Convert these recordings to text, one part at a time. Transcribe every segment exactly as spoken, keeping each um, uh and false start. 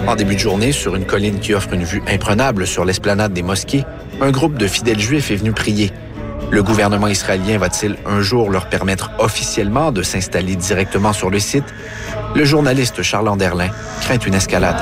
En début de journée, sur une colline qui offre une vue imprenable sur l'esplanade des mosquées, un groupe de fidèles juifs est venu prier. Le gouvernement israélien va-t-il un jour leur permettre officiellement de s'installer directement sur le site? Le journaliste Charles Anderlin craint une escalade.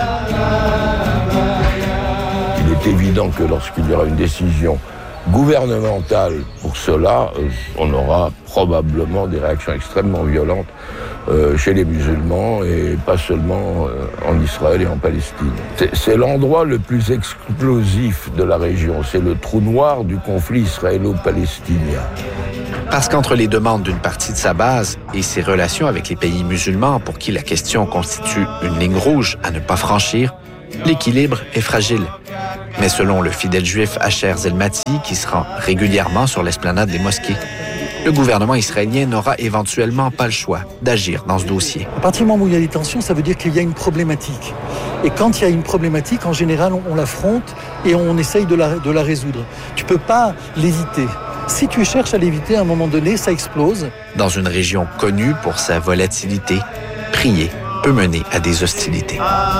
Il est évident que lorsqu'il y aura une décision gouvernementale pour cela, on aura probablement des réactions extrêmement violentes euh, chez les musulmans et pas seulement euh, en Israël et en Palestine. C'est, c'est l'endroit le plus explosif de la région. C'est le trou noir du conflit israélo-palestinien. Parce qu'entre les demandes d'une partie de sa base et ses relations avec les pays musulmans pour qui la question constitue une ligne rouge à ne pas franchir, l'équilibre est fragile. Mais selon le fidèle juif Asher Zelmati, qui se rend régulièrement sur l'esplanade des mosquées, le gouvernement israélien n'aura éventuellement pas le choix d'agir dans ce dossier. À partir du moment où il y a des tensions, ça veut dire qu'il y a une problématique. Et quand il y a une problématique, en général, on, on l'affronte et on essaye de la, de la résoudre. Tu ne peux pas l'éviter. Si tu cherches à l'éviter, à un moment donné, ça explose. Dans une région connue pour sa volatilité, prier peut mener à des hostilités.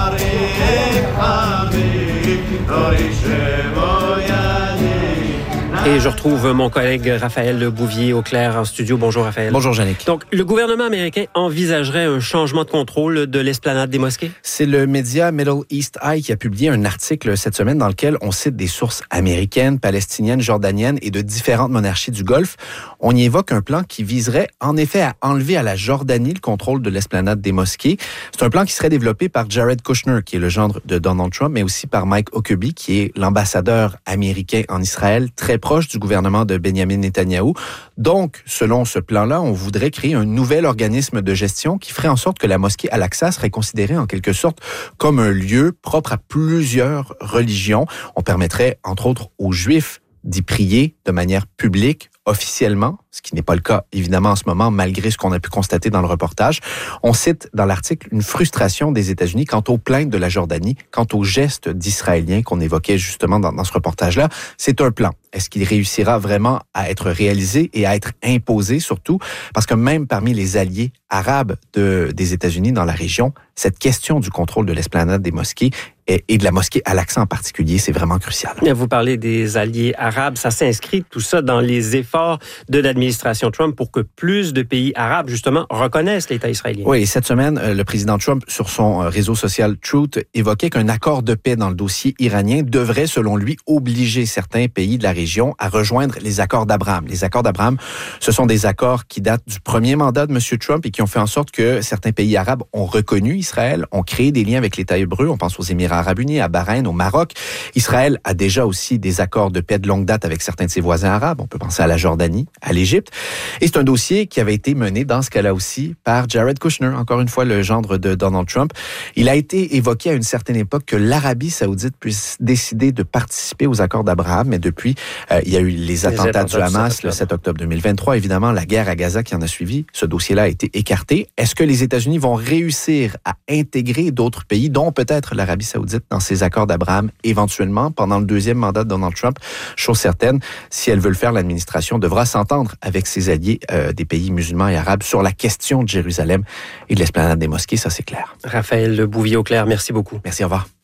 Et je retrouve mon collègue Raphaël Bouvier-Auclair en studio. Bonjour Raphaël. Bonjour Yannick. Donc, le gouvernement américain envisagerait un changement de contrôle de l'esplanade des mosquées? C'est le média Middle East Eye qui a publié un article cette semaine dans lequel on cite des sources américaines, palestiniennes, jordaniennes et de différentes monarchies du Golfe. On y évoque un plan qui viserait en effet à enlever à la Jordanie le contrôle de l'esplanade des mosquées. C'est un plan qui serait développé par Jared Kushner, qui est le gendre de Donald Trump, mais aussi par Mike Huckabee, qui est l'ambassadeur américain en Israël, très proche du gouvernement de Benjamin Netanyahou. Donc, selon ce plan-là, on voudrait créer un nouvel organisme de gestion qui ferait en sorte que la mosquée Al-Aqsa serait considérée en quelque sorte comme un lieu propre à plusieurs religions. On permettrait, entre autres, aux Juifs d'y prier de manière publique, officiellement, ce qui n'est pas le cas, évidemment, en ce moment, malgré ce qu'on a pu constater dans le reportage. On cite dans l'article une frustration des États-Unis quant aux plaintes de la Jordanie, quant aux gestes d'Israéliens qu'on évoquait justement dans, dans ce reportage-là. C'est un plan. Est-ce qu'il réussira vraiment à être réalisé et à être imposé, surtout? Parce que même parmi les alliés arabes de, des États-Unis dans la région, cette question du contrôle de l'esplanade des mosquées et, et de la mosquée Al-Aqsa en particulier, c'est vraiment crucial. Vous parlez des alliés arabes. Ça s'inscrit, tout ça, dans les efforts de l'administration Trump pour que plus de pays arabes, justement, reconnaissent l'État israélien. Oui, et cette semaine, le président Trump, sur son réseau social Truth, évoquait qu'un accord de paix dans le dossier iranien devrait, selon lui, obliger certains pays de la région à rejoindre les accords d'Abraham. Les accords d'Abraham, ce sont des accords qui datent du premier mandat de M. Trump et qui ont fait en sorte que certains pays arabes ont reconnu Israël, ont créé des liens avec l'État hébreu. On pense aux Émirats arabes unis, à Bahreïn, au Maroc. Israël a déjà aussi des accords de paix de longue date avec certains de ses voisins arabes. On peut penser à la Jordanie, à l'Égypte. Et c'est un dossier qui avait été mené dans ce cas-là aussi par Jared Kushner, encore une fois le gendre de Donald Trump. Il a été évoqué à une certaine époque que l'Arabie saoudite puisse décider de participer aux accords d'Abraham, mais depuis, euh, il y a eu les, les attentats, attentats du Hamas le sept octobre deux mille vingt-trois. Évidemment, la guerre à Gaza qui en a suivi, ce dossier-là a été écarté. Est-ce que les États-Unis vont réussir à intégrer d'autres pays, dont peut-être l'Arabie saoudite, dans ces accords d'Abraham, éventuellement, pendant le deuxième mandat de Donald Trump? Chose certaine, si elle veut le faire, l'administration devra s'entendre avec ses alliés euh, des pays musulmans et arabes sur la question de Jérusalem et de l'esplanade des mosquées, ça c'est clair. Raphaël Bouvier-Auclair, merci beaucoup. Merci, au revoir.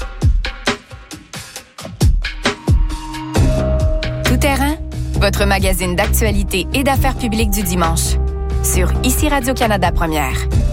Tout terrain, votre magazine d'actualité et d'affaires publiques du dimanche. Sur Ici Radio-Canada Première.